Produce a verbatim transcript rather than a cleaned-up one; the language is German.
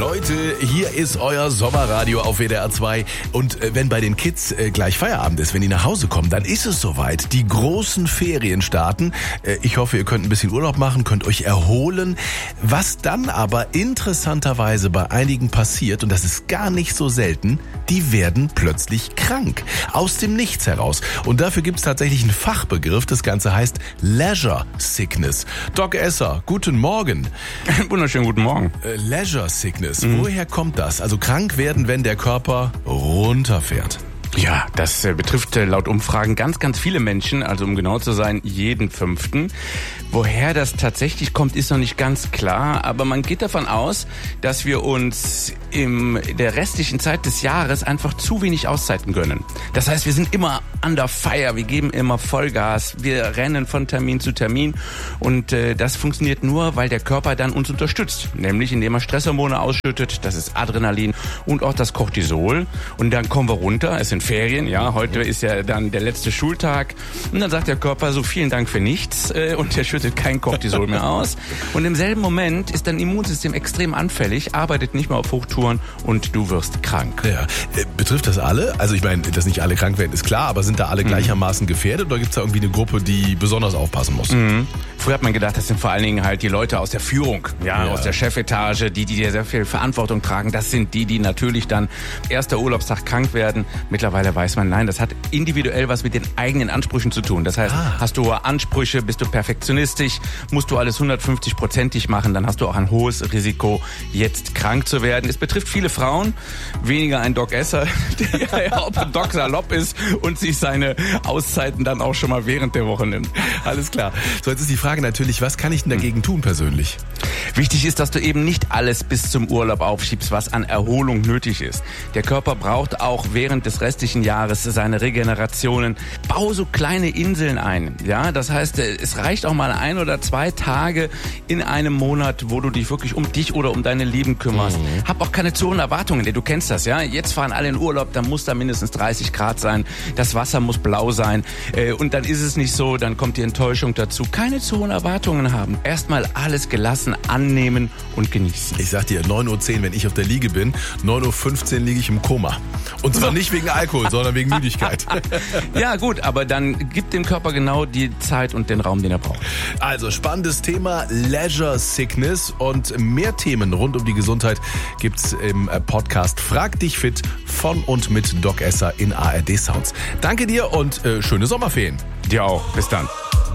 Leute, hier ist euer Sommerradio auf W D R zwei. Und äh, wenn bei den Kids äh, gleich Feierabend ist, wenn die nach Hause kommen, dann ist es soweit. Die großen Ferien starten. Äh, ich hoffe, ihr könnt ein bisschen Urlaub machen, könnt euch erholen. Was dann aber interessanterweise bei einigen passiert, und das ist gar nicht so selten, die werden plötzlich krank. Aus dem Nichts heraus. Und dafür gibt es tatsächlich einen Fachbegriff. Das Ganze heißt Leisure Sickness. Doc Esser, guten Morgen. Wunderschönen guten Morgen. Äh, Leisure Sickness, mhm. Woher kommt das? Also krank werden, wenn der Körper runterfährt. Ja, das äh, betrifft äh, laut Umfragen ganz, ganz viele Menschen, also um genau zu sein, jeden Fünften. Woher das tatsächlich kommt, ist noch nicht ganz klar, aber man geht davon aus, dass wir uns in der restlichen Zeit des Jahres einfach zu wenig Auszeiten gönnen. Das heißt, wir sind immer under fire, wir geben immer Vollgas, wir rennen von Termin zu Termin und äh, das funktioniert nur, weil der Körper dann uns unterstützt, nämlich indem er Stresshormone ausschüttet, das ist Adrenalin und auch das Cortisol, und dann kommen wir runter, es sind Ferien, ja, heute ist ja dann der letzte Schultag und dann sagt der Körper so, vielen Dank für nichts, äh, und der schüttet kein Cortisol mehr aus, und im selben Moment ist dein Immunsystem extrem anfällig, arbeitet nicht mehr auf Hochtouren und du wirst krank. Ja, äh, betrifft das alle? Also ich meine, dass nicht alle krank werden, ist klar, aber sind da alle gleichermaßen gefährdet oder gibt es da irgendwie eine Gruppe, die besonders aufpassen muss? Mhm. Früher hat man gedacht, das sind vor allen Dingen halt die Leute aus der Führung, ja, ja. aus der Chefetage, die, die dir sehr viel Verantwortung tragen. Das sind die, die natürlich dann erster Urlaubstag krank werden. Mittlerweile weiß man, nein, das hat individuell was mit den eigenen Ansprüchen zu tun. Das heißt, ah. hast du hohe Ansprüche, bist du perfektionistisch, musst du alles hundertfünfzig-prozentig machen, dann hast du auch ein hohes Risiko, jetzt krank zu werden. Es betrifft viele Frauen, weniger ein Doc Esser, der ja auch ein Doc Salopp ist und sich seine Auszeiten dann auch schon mal während der Woche nimmt. Alles klar. So, jetzt ist die Frage natürlich, was kann ich denn dagegen tun persönlich? Wichtig ist, dass du eben nicht alles bis zum Urlaub aufschiebst, was an Erholung nötig ist. Der Körper braucht auch während des restlichen Jahres seine Regenerationen. Bau so kleine Inseln ein. Ja, das heißt, es reicht auch mal ein oder zwei Tage in einem Monat, wo du dich wirklich um dich oder um deine Lieben kümmerst. Mhm. Hab auch keine zu hohen Erwartungen, denn du kennst das, ja. Jetzt fahren alle in Urlaub, dann muss da mindestens dreißig Grad sein. Das Wasser muss blau sein. Und dann ist es nicht so, dann kommt die Enttäuschung dazu. Keine zu hohen Erwartungen haben. Erstmal alles gelassen annehmen und genießen. Ich sag dir, neun Uhr zehn, wenn ich auf der Liege bin, neun Uhr fünfzehn liege ich im Koma. Und zwar nicht wegen Alkohol, sondern wegen Müdigkeit. Ja gut, aber dann gib dem Körper genau die Zeit und den Raum, den er braucht. Also spannendes Thema, Leisure Sickness, und mehr Themen rund um die Gesundheit gibt's im Podcast Frag dich fit von und mit Doc Esser in A R D Sounds. Danke dir und äh, schöne Sommerferien. Dir auch. Bis dann.